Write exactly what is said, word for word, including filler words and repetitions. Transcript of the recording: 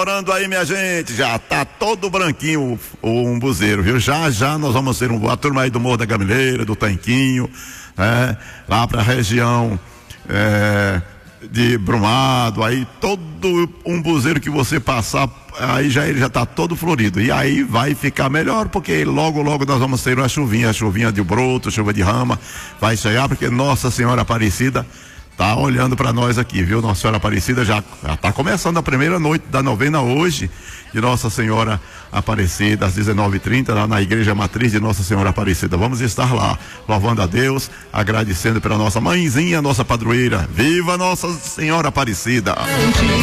Orando aí, minha gente, já tá todo branquinho o, o umbuzeiro, viu? Já, já nós vamos ter um, a turma aí do Morro da Gamileira, do Tanquinho, né? Lá pra região é, de Brumado, aí todo umbuzeiro que você passar, aí já ele já tá todo florido, e aí vai ficar melhor, porque logo, logo nós vamos ter uma chuvinha, chuvinha de broto, chuva de rama, vai chegar, porque Nossa Senhora Aparecida tá olhando para nós aqui, viu? Nossa Senhora Aparecida já, já tá começando a primeira noite da novena hoje de Nossa Senhora Aparecida, às dezenove e trinta, lá na Igreja Matriz de Nossa Senhora Aparecida. Vamos estar lá, louvando a Deus, agradecendo pela nossa mãezinha, nossa padroeira. Viva Nossa Senhora Aparecida!